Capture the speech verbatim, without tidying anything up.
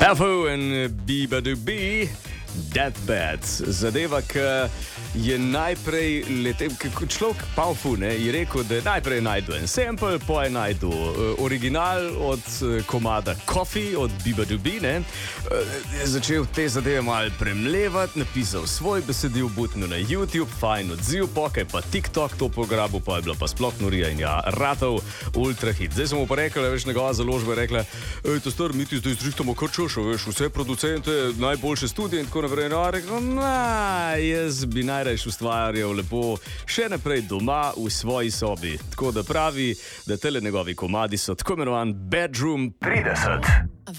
Pavo in Biba-Dubi, Deathbed. Zadeva, ki je najprej letel, kot človek Paufu, ne, je rekel, da najprej najdu en sample, pa je najdu uh, original od uh, komada Coffee, od Biba-Dubi, ne. Uh, je začel te zadeve malo premlevati, napisal svoj besedil, butnil na YouTube, fajn odziv, pokaj pa TikTok to pograbil, pa je bila pa sploh norija in ja, ratov ultra hit. Zdaj sem mu pa rekel, veš, njegova založba je rekla, ej, to star, mi ti zdaj zrihtamo kar čošo, veš, vse producente, najboljše studije in tako naprej. No, rekel, na, jaz bi najrajš ustvarjal lepo še naprej doma v svoji sobi. Tako da pravi, da tele njegovi komadi so tako imenovan Bedroom trideset.